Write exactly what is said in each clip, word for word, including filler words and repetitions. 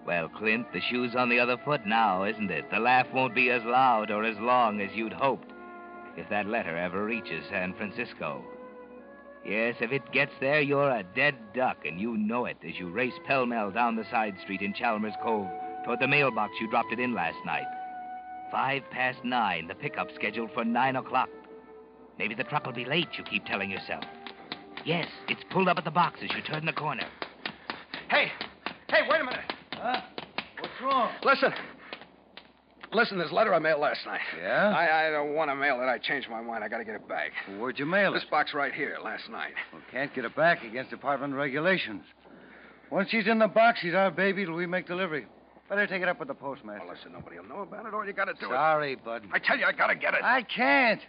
Well, Clint, the shoe's on the other foot now, isn't it? The laugh won't be as loud or as long as you'd hoped if that letter ever reaches San Francisco. Yes, if it gets there, you're a dead duck, and you know it as you race pell-mell down the side street in Chalmers Cove toward the mailbox you dropped it in last night. Five past nine, the pickup's scheduled for nine o'clock. Maybe the truck will be late, you keep telling yourself. Yes, it's pulled up at the box as you turn the corner. Hey! Hey, wait a minute! Huh? What's wrong? Listen. Listen, this letter I mailed last night. Yeah? I, I don't want to mail it. I changed my mind. I got to get it back. Well, where'd you mail This it? box right here, last night. Well, can't get it back against department regulations. Once she's in the box, she's our baby till we make delivery. Better take it up with the postmaster. Well, listen, nobody will know about it. All you got to do Sorry, bud. is... I tell you, I got to get it. I can't.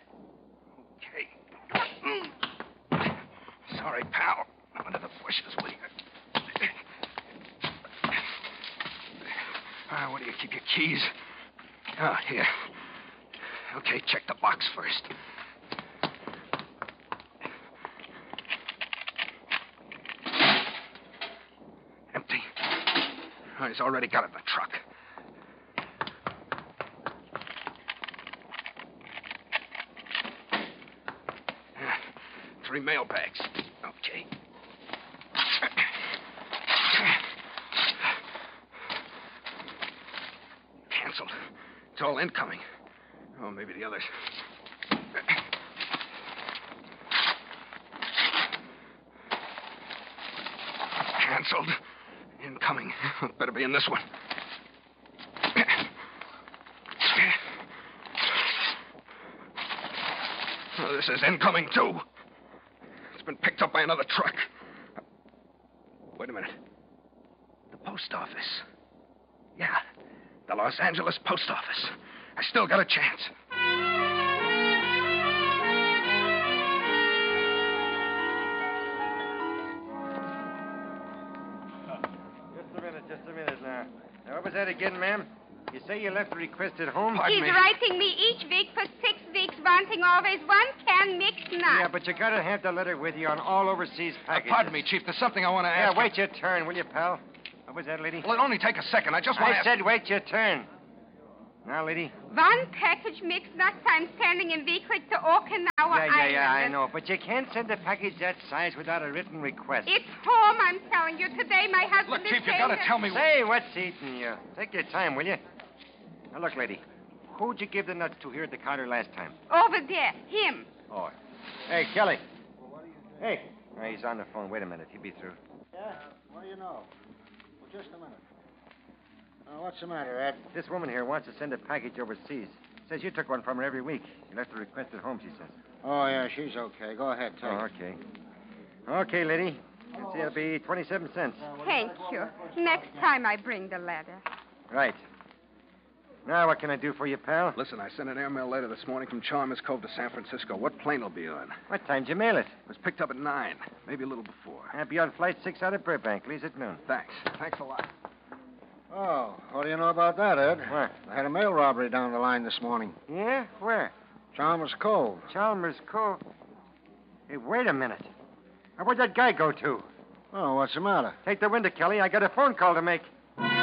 Okay. Sorry, pal. I'm under the bushes, will you? Ah, where do you keep your keys? Oh, here. Okay, check the box first. Empty. Oh, he's already got it in the truck. Three mail bags. Okay. Canceled. It's all incoming. Oh, maybe the others. Canceled. Incoming. Better be in this one. Oh, this is incoming, too. It's been picked up by another truck. Wait a minute. The post office. Yeah, the Los Angeles post office. I still got a chance. Just a minute, just a minute now. Now, what was that again, ma'am? You say you left a request at home? Pardon He's me. writing me each week for six weeks, wanting always one can mixed nuts. Yeah, but you gotta have the letter with you on all overseas Uh, packages. pardon me, Chief. There's something I want to Yeah, ask. wait your turn, will you, pal? What was that, lady? Well, it'll only take a second. I just want to I ask... said wait your turn. Now, lady. One package mixed nuts I'm sending in weekly to Okinawa Yeah, Island. yeah, yeah, I know. But you can't send a package that size without a written request. It's home, I'm telling you. Today my husband Look, is Chief, you saying got to that- tell me... Say, what's eating you? Take your time, will you? Now, look, lady. Who'd you give the nuts to here at the counter last time? Over there, him. Oh. Hey, Kelly. Hey. Oh, he's on the phone. Wait a minute. He'll be through. Yeah? What do you know? Well, just a minute. Uh, what's the matter, Ed? This woman here wants to send a package overseas. Says you took one from her every week. You left a request at home, she says. Oh, yeah, she's okay. Go ahead, take Oh, it. okay. Okay, lady. Let's see, it'll be twenty-seven cents. Thank you. Next time I bring the letter. Right. Now, what can I do for you, pal? Listen, I sent an airmail letter this morning from Chalmers Cove to San Francisco. What plane will be on? What time'd you mail it? It was picked up at nine, maybe a little before. I'll be on flight six out of Burbank. Leaves at noon. Thanks. Thanks a lot. Oh, what do you know about that, Ed? What? I had a mail robbery down the line this morning. Yeah? Where? Chalmers Cove. Chalmers Cove. Hey, wait a minute. Now, where'd that guy go to? Oh, what's the matter? Take the window, Kelly. I got a phone call to make.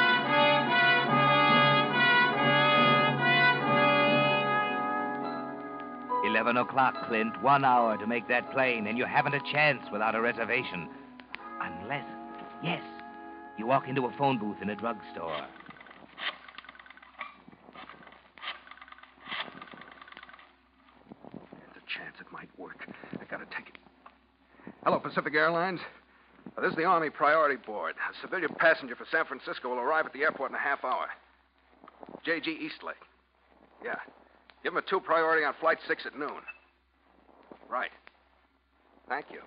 Eleven o'clock, Clint. One hour to make that plane, and you haven't a chance without a reservation. Unless, yes, you walk into a phone booth in a drugstore. There's a chance it might work. I gotta take it. Hello, Pacific Airlines. Uh, this is the Army Priority Board. A civilian passenger for San Francisco will arrive at the airport in a half hour. J G Eastlake. Yeah. Give him a two priority on flight six at noon. Right. Thank you.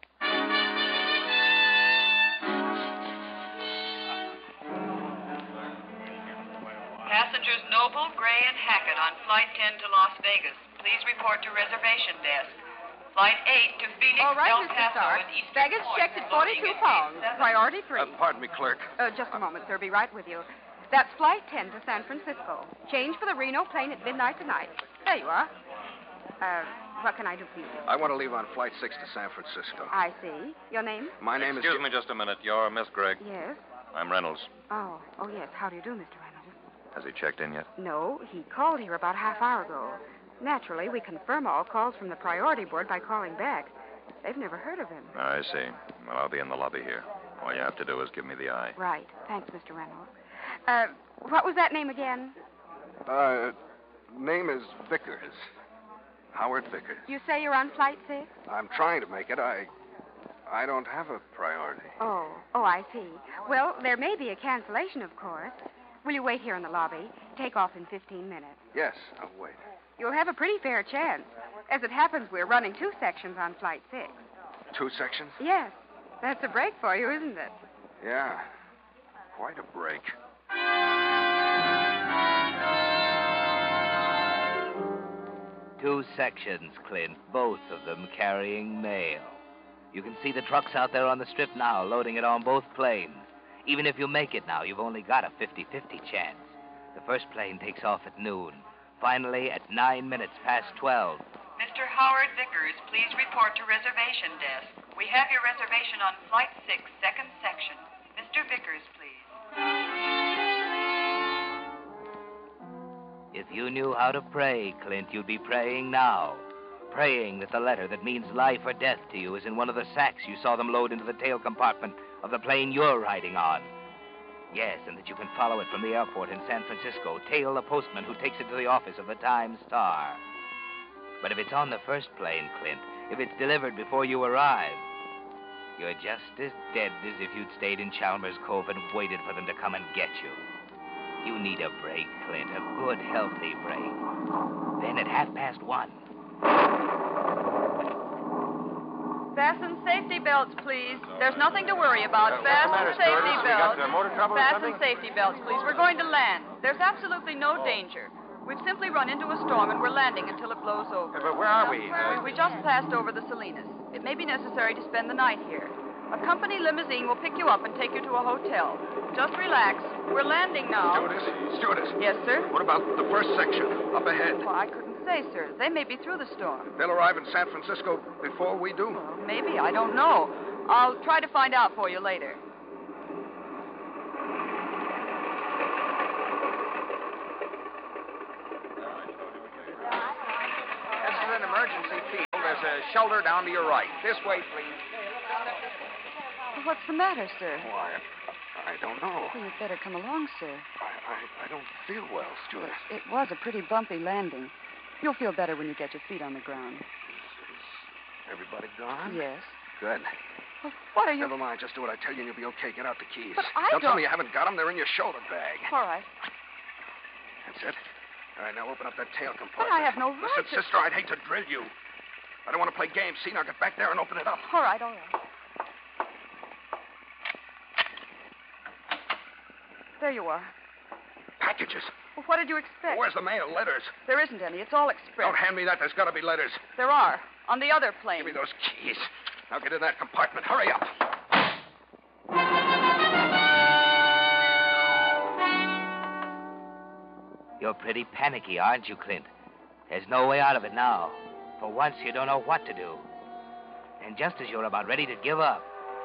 Passengers Noble, Gray, and Hackett on Flight ten to Las Vegas. Please report to reservation desk. Flight eight to Phoenix, All right, El Mister Paso, Stark. and Eastern Baggage Point. checked at forty-two pounds. Priority three. Uh, pardon me, clerk. Uh, just a moment, sir. Be right with you. That's Flight ten to San Francisco. Change for the Reno plane at midnight tonight. There you are. Uh, what can I do for you? I want to leave on flight six to San Francisco. I see. Your name? My name Excuse is... me just a minute. You're Miss Gregg. Yes. I'm Reynolds. Oh, oh, yes. How do you do, Mister Reynolds? Has he checked in yet? No, he called here about a half hour ago. Naturally, we confirm all calls from the priority board by calling back. They've never heard of him. I see. Well, I'll be in the lobby here. All you have to do is give me the eye. Right. Thanks, Mister Reynolds. Uh, what was that name again? Uh, name is Vickers. Howard Vickers. You say you're on flight six? I'm trying to make it. I... I don't have a priority. Oh, oh, I see. Well, there may be a cancellation, of course. Will you wait here in the lobby? Take off in fifteen minutes. Yes, I'll wait. You'll have a pretty fair chance. As it happens, we're running two sections on Flight six. Two sections? Yes. That's a break for you, isn't it? Yeah. Quite a break. Two sections, Clint, both of them carrying mail. You can see the trucks out there on the strip now, loading it on both planes. Even if you make it now, you've only got a fifty-fifty chance. The first plane takes off at noon. Finally, at nine minutes past twelve. Mister Howard Vickers, please report to reservation desk. We have your reservation on Flight six, second section. Mister Vickers, please. If you knew how to pray, Clint, you'd be praying now. Praying that the letter that means life or death to you is in one of the sacks you saw them load into the tail compartment of the plane you're riding on. Yes, and that you can follow it from the airport in San Francisco, tail the postman who takes it to the office of the Times-Star. But if it's on the first plane, Clint, if it's delivered before you arrive, you're just as dead as if you'd stayed in Chalmers Cove and waited for them to come and get you. You need a break, Clint, a good, healthy break. Then at half past one... Fasten safety belts, please. There's nothing to worry about. Uh, Fasten matter, safety stewardess? We belts. got, uh, motor trouble or Fasten something? safety belts, please. We're going to land. There's absolutely no danger. We've simply run into a storm and we're landing until it blows over. Yeah, but where are we? Uh, We, we just passed over the Salinas. It may be necessary to spend the night here. A company limousine will pick you up and take you to a hotel. Just relax. We're landing now. Stewardess, stewardess. Yes, sir? What about the first section, up ahead? Well, I couldn't say, sir. They may be through the storm. They'll arrive in San Francisco before we do. Well, maybe. I don't know. I'll try to find out for you later. This is an emergency field. There's a shelter down to your right. This way, please. What's the matter, sir? Why, I don't know. Well, you'd better come along, sir. I, I, I don't feel well, stewardess. It was a pretty bumpy landing. You'll feel better when you get your feet on the ground. Is everybody gone? Yes. Good. Well, what are you... Never mind. Just do what I tell you and you'll be okay. Get out the keys. But I don't... tell don't- me you haven't got them. They're in your shoulder bag. All right. That's it. All right, now open up that tail compartment. But I have no right Listen, to- sister, I'd hate to drill you. I don't want to play games. See, now get back there and open it up. All right, all right. There you are. Packages. Well, what did you expect? Where's the mail? Letters. There isn't any. It's all express. Don't hand me that. There's got to be letters. There are. On the other plane. Give me those keys. Now get in that compartment. Hurry up. You're pretty panicky, aren't you, Clint? There's no way out of it now. For once, you don't know what to do. And just as you're about ready to give up,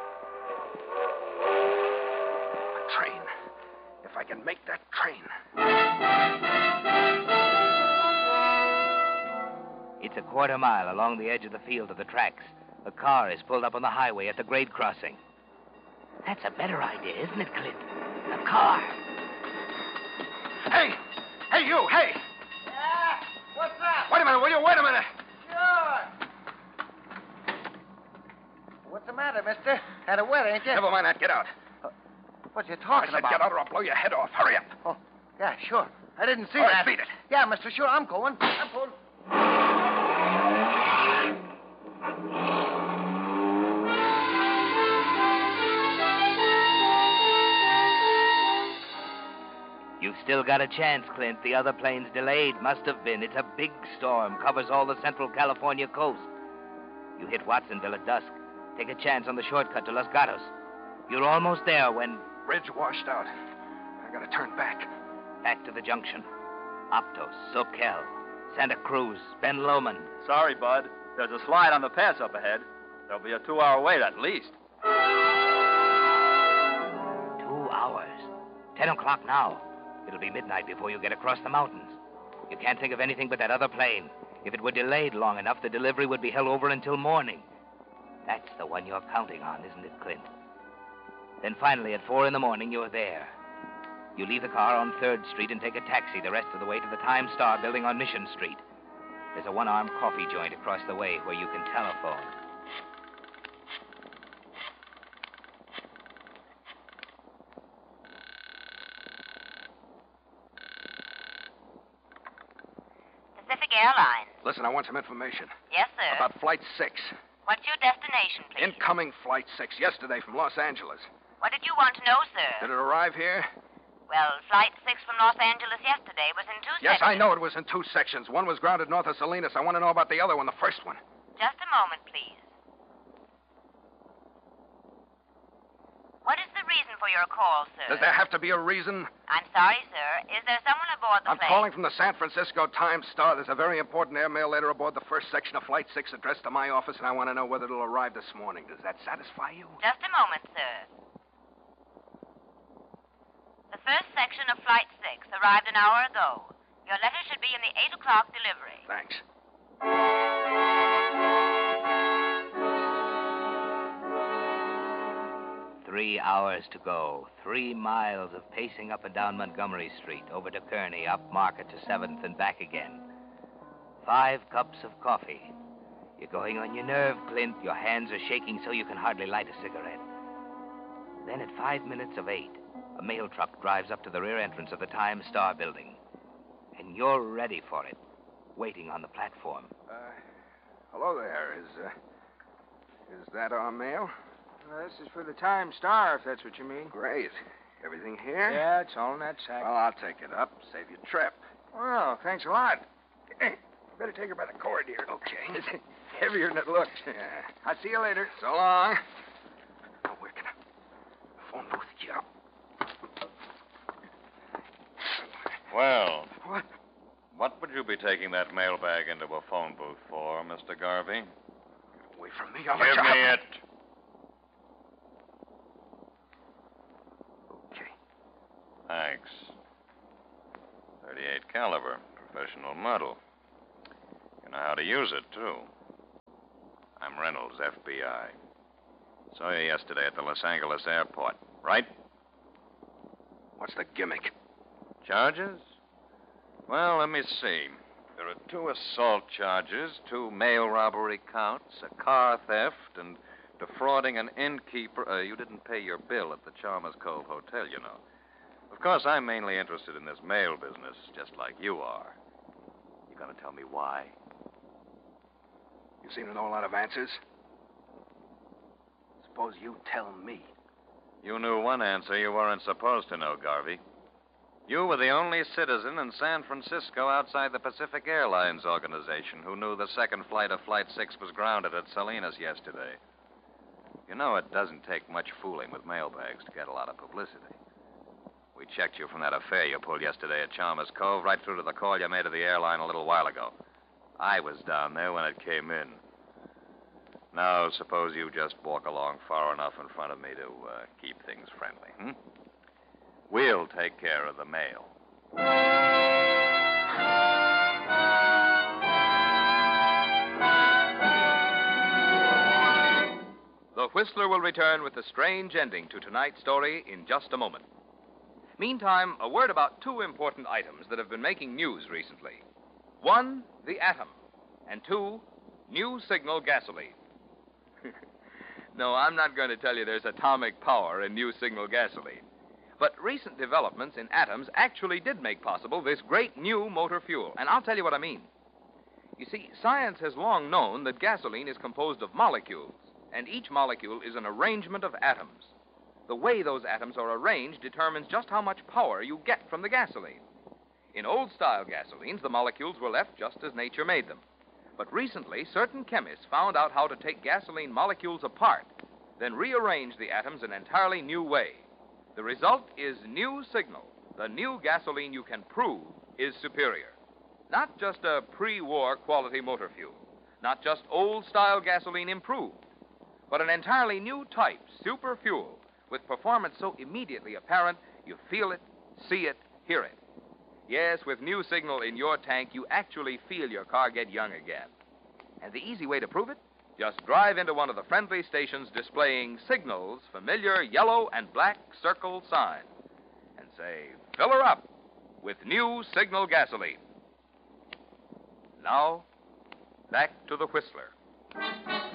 A train. If I can make that train. it's a quarter mile along the edge of the field to the tracks. The car is pulled up on the highway at the grade crossing. That's a better idea, isn't it, Clint? A car. Hey! Hey, you! Hey! Yeah? What's that? Wait a minute, will you? Wait a minute. Sure. What's the matter, mister? Had a wet, ain't you? Never mind that. Get out. What you I talking said about? get out or I'll blow your head off. Hurry up. Oh, yeah, sure. I didn't see All right, that. beat it. Yeah, mister, sure, I'm going. I'm going. You've still got a chance, Clint. The other plane's delayed. Must have been. It's a big storm. Covers all the central California coast. You hit Watsonville at dusk. Take a chance on the shortcut to Los Gatos. You're almost there when... Bridge washed out. I gotta turn back. Back to the junction. Aptos, Soquel, Santa Cruz, Ben Lomond. Sorry, Bud. There's a slide on the pass up ahead. There'll be a two-hour wait at least. Two hours. Ten o'clock now. It'll be midnight before you get across the mountains. You can't think of anything but that other plane. If it were delayed long enough, the delivery would be held over until morning. That's the one you're counting on, isn't it, Clint? Then finally, at four in the morning, you're there. You leave the car on third Street and take a taxi the rest of the way to the Time Star building on Mission Street. There's a one-armed coffee joint across the way where you can telephone. Pacific Airlines. Listen, I want some information. Yes, sir. About Flight six. What's your destination, please? Incoming Flight six, yesterday from Los Angeles. What did you want to know, sir? Did it arrive here? Well, Flight six from Los Angeles yesterday was in two Yes, sections. I know it was in two sections. One was grounded north of Salinas. I want to know about the other one, the first one. Just a moment, please. What is the reason for your call, sir? Does there have to be a reason? I'm sorry, sir. Is there someone aboard the I'm plane? calling from the San Francisco Times Star. There's a very important airmail letter aboard the first section of Flight six addressed to my office, and I want to know whether it'll arrive this morning. Does that satisfy you? Just a moment, sir. The first section of Flight six arrived an hour ago. Your letter should be in the eight o'clock delivery. Thanks. Three hours to go. Three miles of pacing up and down Montgomery Street, over to Kearny, up Market to seventh, and back again. Five cups of coffee. You're going on your nerve, Clint. Your hands are shaking so you can hardly light a cigarette. Then at five minutes of eight, a mail truck drives up to the rear entrance of the Time Star building. And you're ready for it, waiting on the platform. Uh, hello there. Is, uh, is that our mail? Uh, this is for the Time Star, if that's what you mean. Great. Everything here? Yeah, it's all in that sack. Well, I'll take it up. Save your trip. Well, thanks a lot. Hey, better take her by the cord here. Okay. It's heavier than it looks. Yeah. I'll see you later. So long. Oh, we're gonna phone booth. Yeah. Well, What? what would you be taking that mailbag into a phone booth for, Mister Garvey? Get away from me. I'll Give let you me have it. Okay. Thanks. thirty-eight caliber, professional model. You know how to use it, too. I'm Reynolds, F B I. Saw you yesterday at the Los Angeles airport, right? What's the gimmick? Charges? Well, let me see. There are two assault charges, two mail robbery counts, a car theft, and defrauding an innkeeper. Uh, you didn't pay your bill at the Chalmers Cove Hotel, you know. Of course, I'm mainly interested in this mail business, just like you are. You gonna tell me why? You seem to know a lot of answers. Suppose you tell me. You knew one answer you weren't supposed to know, Garvey. You were the only citizen in San Francisco outside the Pacific Airlines organization who knew the second flight of Flight six was grounded at Salinas yesterday. You know, it doesn't take much fooling with mailbags to get a lot of publicity. We checked you from that affair you pulled yesterday at Chalmers Cove right through to the call you made to the airline a little while ago. I was down there when it came in. Now, suppose you just walk along far enough in front of me to uh, keep things friendly, hmm? We'll take care of the mail. The Whistler will return with a strange ending to tonight's story in just a moment. Meantime, a word about two important items that have been making news recently. One, the atom. And two, new signal gasoline. No, I'm not going to tell you there's atomic power in new signal gasoline. But recent developments in atoms actually did make possible this great new motor fuel. And I'll tell you what I mean. You see, science has long known that gasoline is composed of molecules, and each molecule is an arrangement of atoms. The way those atoms are arranged determines just how much power you get from the gasoline. In old-style gasolines, the molecules were left just as nature made them. But recently, certain chemists found out how to take gasoline molecules apart, then rearrange the atoms in an entirely new way. The result is new signal, the new gasoline you can prove is superior. Not just a pre-war quality motor fuel, not just old-style gasoline improved, but an entirely new type, super fuel, with performance so immediately apparent you feel it, see it, hear it. Yes, with new Signal in your tank, you actually feel your car get young again. And the easy way to prove it? Just drive into one of the friendly stations displaying Signal's familiar yellow and black circle sign and say, fill her up with new Signal gasoline. Now, back to the Whistler.